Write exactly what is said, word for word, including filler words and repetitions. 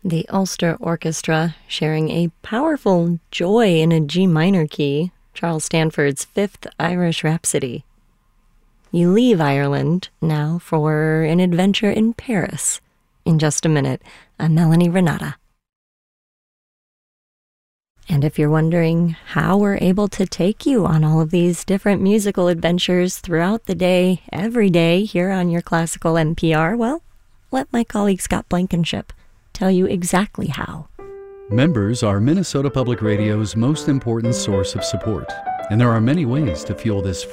The Ulster Orchestra sharing a powerful joy in a G minor key, Charles Stanford's Fifth Irish Rhapsody. You leave Ireland now for an adventure in Paris. In just a minute, I'm Melanie Renata. And if you're wondering how we're able to take you on all of these different musical adventures throughout the day, every day here on your classical N P R, well, let my colleague Scott Blankenship tell you exactly how. Members are Minnesota Public Radio's most important source of support, and there are many ways to fuel this